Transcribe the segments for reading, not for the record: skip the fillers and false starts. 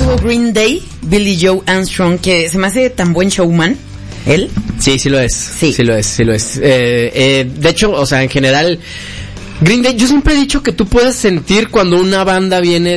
estuvo Green Day, Billy Joe Armstrong, que se me hace tan buen showman, él. Sí lo es. Sí lo es. De hecho, o sea, en general, Green Day, yo siempre he dicho que tú puedes sentir cuando una banda viene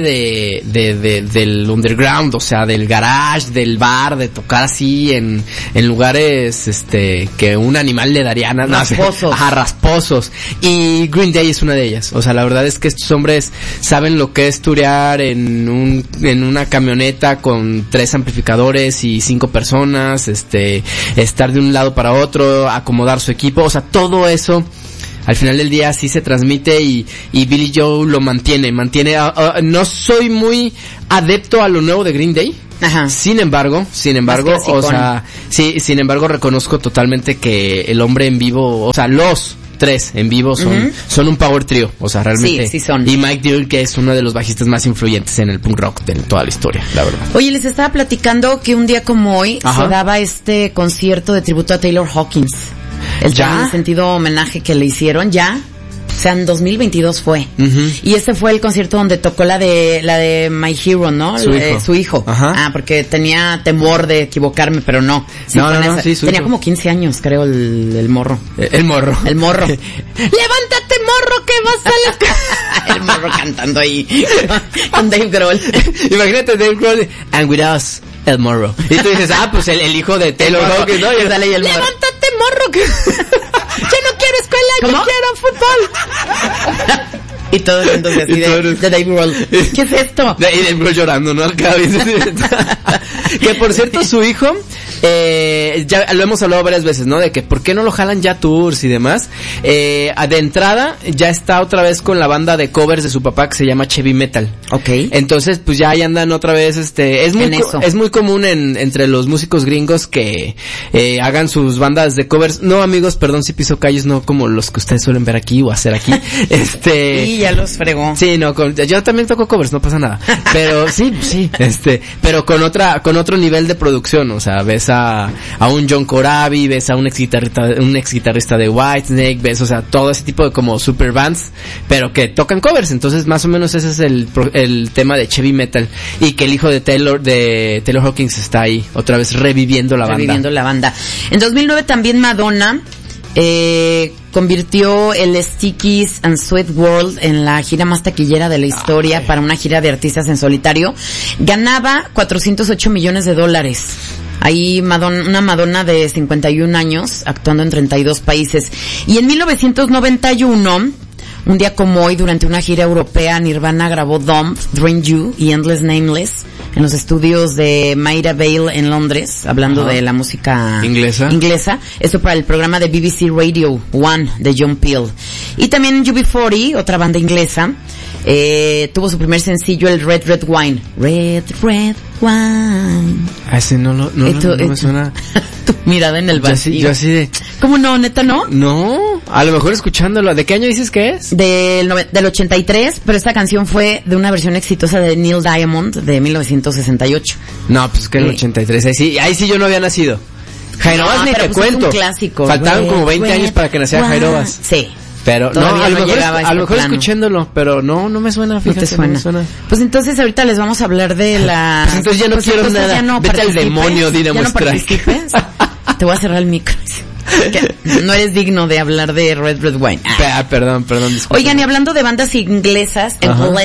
del underground, o sea, del garage, del bar, de tocar así en lugares, que un animal le daría rasposos. Rasposos. Y Green Day es una de ellas. O sea, la verdad es que estos hombres saben lo que es turear en una camioneta con 3 amplificadores y 5 personas, estar de un lado para otro, acomodar su equipo, o sea, todo eso. Al final del día sí se transmite y Billy Joe lo mantiene. No soy muy adepto a lo nuevo de Green Day. Ajá. Sin embargo, o sea, sí, sin embargo reconozco totalmente que el hombre en vivo, o sea, los 3 en vivo son un power trio, o sea, realmente. Sí son. Y Mike Dirnt, que es uno de los bajistas más influyentes en el punk rock de toda la historia, la verdad. Oye, les estaba platicando que un día como hoy se daba este concierto de tributo a Taylor Hawkins. El sentido homenaje que le hicieron, o sea, en 2022 fue. Y este fue el concierto donde tocó la de My Hero, ¿no? Su hijo. Ajá. Porque tenía temor de equivocarme, pero no. Sí, tenía hijo. Como 15 años, creo, el morro. El morro. ¡Levántate, morro, que vas a la... El morro cantando ahí con Dave Grohl. Imagínate Dave Grohl, and with us, el morro. Y tú dices, pues el hijo de Taylor Hawkins, ¿no? Y sale ahí el morro. ¡Levántate, morro, que... yo no quiero escuela, yo quiero fútbol! Y todo entonces así de Dave Grohl. ¿Qué es esto? Y Dave Grohl llorando, ¿no? Que por cierto, su hijo, ya lo hemos hablado varias veces, ¿no? De que por qué no lo jalan ya tours y demás. De entrada, ya está otra vez con la banda de covers de su papá que se llama Chevy Metal. Okay. Entonces, pues ya ahí andan otra vez, es muy común entre los músicos gringos que hagan sus bandas de covers. No, amigos, perdón si piso calles, no como los que ustedes suelen ver aquí o hacer aquí. Sí, ya los fregó. Sí, no, yo también toco covers, no pasa nada. Pero sí, pero con otro nivel de producción, o sea, ves a un John Corabi, ves a un ex guitarrista de Whitesnake, ves, o sea, todo ese tipo de como super bands, pero que tocan covers. Entonces, más o menos ese es el tema de Chevy Metal, y que el hijo de Taylor Hawkins está ahí otra vez reviviendo la banda. En 2009 también Madonna convirtió el Stickies and Sweat World en la gira más taquillera de la historia para una gira de artistas en solitario. Ganaba $408 millones. Ahí una Madonna de 51 años actuando en 32 países. Y en 1991, un día como hoy, durante una gira europea, Nirvana grabó Dumb, Drain You y Endless Nameless en los estudios de Maida Vale en Londres, hablando de la música inglesa. Esto para el programa de BBC Radio 1 de John Peel. Y también UB40, otra banda inglesa, tuvo su primer sencillo, el Red Red Wine. Red Red Wine. Ese no me suena. Tu mirada en el vacío. Yo así de... ¿Cómo no? ¿Neta no? No, a lo mejor escuchándolo. ¿De qué año dices que es? Del 83, pero esta canción fue de una versión exitosa de Neil Diamond de 1968. No, pues que el 83, ahí sí yo no había nacido. Jairobas ni te cuento. Es un clásico. Faltaban como 20 años para que naciera Jairobas. Sí. Pero no, a lo mejor escuchándolo, pero no me suena, fíjate. No te suena. No me suena. Pues entonces ahorita les vamos a hablar de la... Pues entonces ya no quiero nada. Vete al demonio, Dynamo Strike. Te voy a cerrar el micro. No eres digno de hablar de Red Red Wine. Perdón. Disculpa. Oigan, y hablando de bandas inglesas,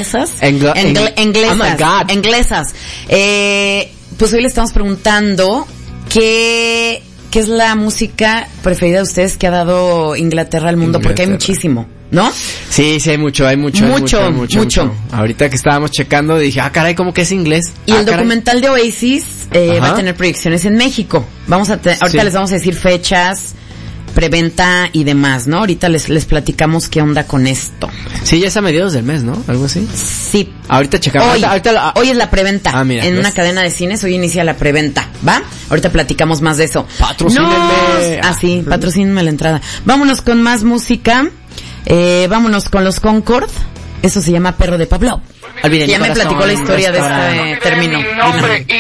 inglesas, pues hoy le estamos preguntando ¿qué es la música preferida de ustedes que ha dado Inglaterra al mundo? Porque hay muchísimo, ¿no? Sí, hay mucho. Mucho. Ahorita que estábamos checando dije, caray, ¿cómo que es inglés? Y el documental de Oasis va a tener proyecciones en México. Ahorita les vamos a decir fechas, preventa y demás, ¿no? Ahorita les platicamos qué onda con esto. Sí, ya es a mediados del mes, ¿no? ¿Algo así? Sí. Ahorita checamos. Hoy es la preventa. Mira, en una cadena de cines, hoy inicia la preventa, ¿va? Ahorita platicamos más de eso. Patrocínenme. Sí, patrocínenme la entrada. Vámonos con más música. Vámonos con los Concord. Eso se llama Perro de Pablo. Ya me platicó la historia de este término.